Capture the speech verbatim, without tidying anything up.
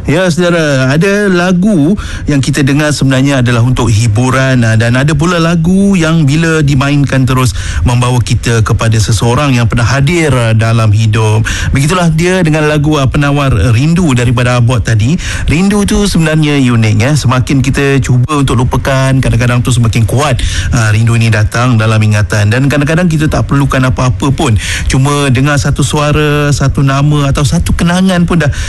Ya saudara, ada lagu yang kita dengar sebenarnya adalah untuk hiburan, dan ada pula lagu yang bila dimainkan terus membawa kita kepada seseorang yang pernah hadir dalam hidup. Begitulah dia dengan lagu penawar rindu daripada Abbott tadi. Rindu tu sebenarnya unik ya. Semakin kita cuba untuk lupakan, kadang-kadang tu semakin kuat ha, rindu ini datang dalam ingatan, dan kadang-kadang kita tak perlukan apa-apa pun, cuma dengar satu suara, satu nama atau satu kenangan pun dah